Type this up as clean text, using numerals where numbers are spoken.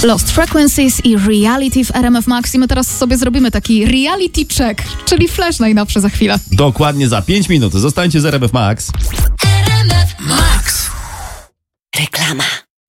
Lost Frequencies i Reality w RMF Max. I my teraz sobie zrobimy taki reality check, czyli flash najnowszy za chwilę. Dokładnie za 5 minut. Zostańcie z RMF Max. RMF Max. Reklama.